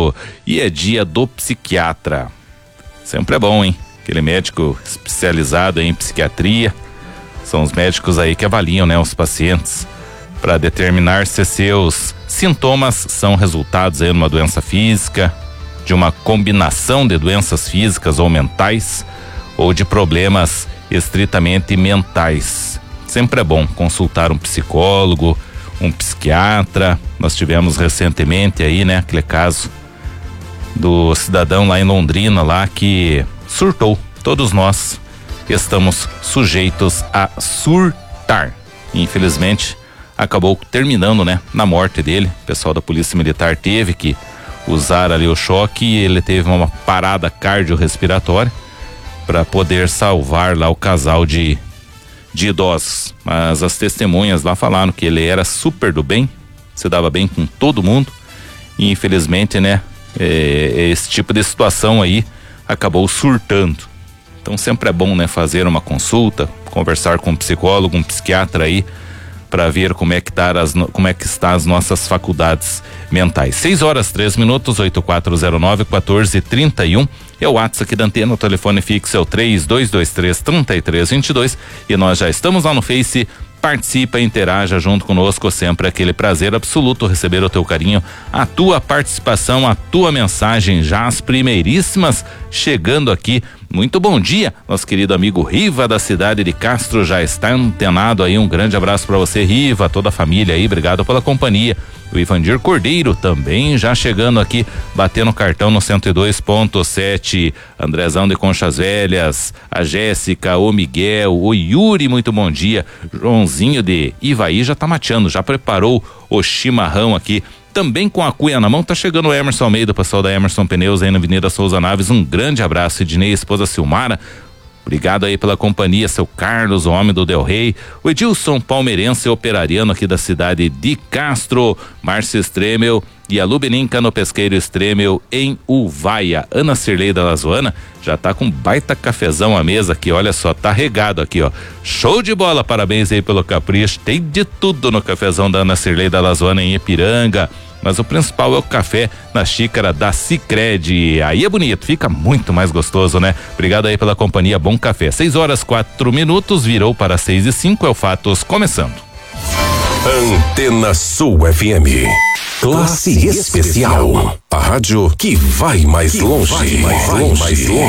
sábado e é dia do psiquiatra. Sempre é bom, hein? Aquele médico especializado em psiquiatria. São os médicos aí que avaliam, né, os pacientes para determinar se seus sintomas são resultados aí de uma doença física, de uma combinação de doenças físicas ou mentais, ou de problemas estritamente mentais. Sempre é bom consultar um psicólogo, um psiquiatra. Nós tivemos recentemente aí, né, aquele caso do cidadão lá em Londrina, lá que surtou. Todos nós estamos sujeitos a surtar. Infelizmente, acabou terminando, né, na morte dele. O pessoal da Polícia Militar teve que usar ali o choque e ele teve uma parada cardiorrespiratória para poder salvar lá o casal de idosos. Mas as testemunhas lá falaram que ele era super do bem, se dava bem com todo mundo e infelizmente, né, esse tipo de situação aí acabou surtando. Então sempre é bom, né, fazer uma consulta, conversar com um psicólogo, um psiquiatra aí, para ver como é que está as nossas faculdades mentais. 6:03, 8409-1431 é o WhatsApp aqui da Antena. O telefone fixo é o 3223-3322 e nós já estamos lá no Face. Participa, interaja junto conosco, sempre aquele prazer absoluto receber o teu carinho, a tua participação, a tua mensagem, já as primeiríssimas chegando aqui. Muito bom dia, nosso querido amigo Riva da cidade de Castro já está antenado aí, um grande abraço para você, Riva, toda a família aí, obrigado pela companhia. O Ivandir Cordeiro também já chegando aqui, batendo cartão no 102.7, Andrezão de Conchas Velhas, a Jéssica, o Miguel, o Yuri, muito bom dia, Joãozinho de Ivaí já tá mateando, já preparou o chimarrão aqui, também com a cuia na mão, tá chegando o Emerson Almeida, o pessoal da Emerson Pneus aí na Avenida Souza Naves, um grande abraço, Ednei, esposa Silmara, obrigado aí pela companhia, seu Carlos, o homem do Del Rey, o Edilson palmeirense operariano aqui da cidade de Castro, Márcia Stremel e a Lubeninca no Pesqueiro Stremel em Uvaia. Ana Cirlei da Lazoana já tá com baita cafezão à mesa aqui, olha só, tá regado aqui, ó. Show de bola, parabéns aí pelo capricho, tem de tudo no cafezão da Ana Cirlei da Lazoana em Ipiranga. Mas o principal é o café na xícara da Sicredi. Aí é bonito, fica muito mais gostoso, né? Obrigado aí pela companhia, bom café. 6:04, virou para 6:05, é o Fatos começando. Antena Sul FM. Classe especial. A rádio que vai mais longe.